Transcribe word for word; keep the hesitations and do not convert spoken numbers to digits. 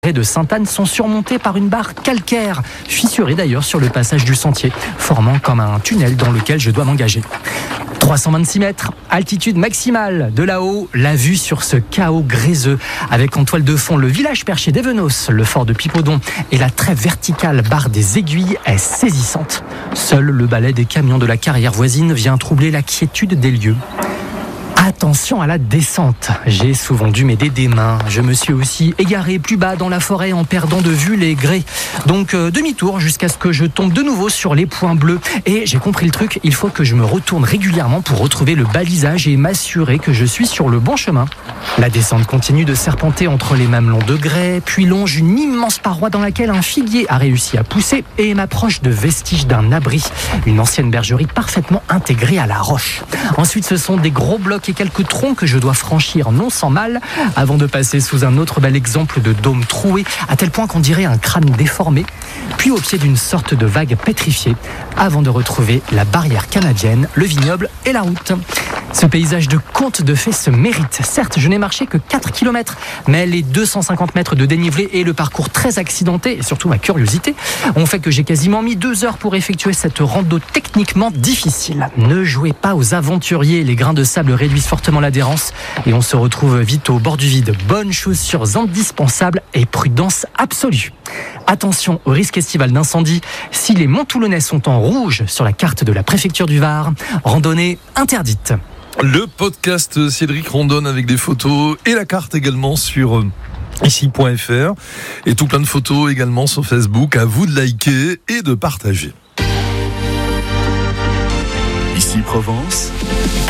de Sainte-Anne sont surmontés par une barre calcaire, fissurée d'ailleurs sur le passage du sentier, formant comme un tunnel dans lequel je dois m'engager. trois cent vingt-six mètres, altitude maximale. De là-haut, la vue sur ce chaos gréseux, avec en toile de fond le village perché d'Evenos, le fort de Pipodon et la très verticale barre des Aiguilles est saisissante. Seul le balai des camions de la carrière voisine vient troubler la quiétude des lieux. Attention à la descente, j'ai souvent dû m'aider des mains. Je me suis aussi égaré plus bas dans la forêt en perdant de vue les grès. Donc euh, demi-tour jusqu'à ce que je tombe de nouveau sur les points bleus. Et j'ai compris le truc, il faut que je me retourne régulièrement pour retrouver le balisage et m'assurer que je suis sur le bon chemin. La descente continue de serpenter entre les mamelons de grès, puis longe une immense paroi dans laquelle un figuier a réussi à pousser et m'approche de vestiges d'un abri. Une ancienne bergerie parfaitement intégrée à la roche. Ensuite, ce sont des gros blocs et quelques troncs que je dois franchir non sans mal avant de passer sous un autre bel exemple de dôme troué à tel point qu'on dirait un crâne déformé, puis au pied d'une sorte de vague pétrifiée avant de retrouver la barrière canadienne, le vignoble et la route. Ce paysage de conte de fées se mérite. Certes, je n'ai marché que quatre kilomètres, mais les deux cent cinquante mètres de dénivelé et le parcours très accidenté, et surtout ma curiosité, ont fait que j'ai quasiment mis deux heures pour effectuer cette rando techniquement difficile. Ne jouez pas aux aventuriers, les grains de sable réduisent fortement l'adhérence et on se retrouve vite au bord du vide. Bonnes chaussures indispensables et prudence absolue. Attention au risque estival d'incendie. Si les monts toulonnais sont en rouge sur la carte de la préfecture du Var, randonnée interdite. Le podcast Cédric Randonne avec des photos et la carte également sur ici point f r et tout plein de photos également sur Facebook. À vous de liker et de partager. Ici Provence.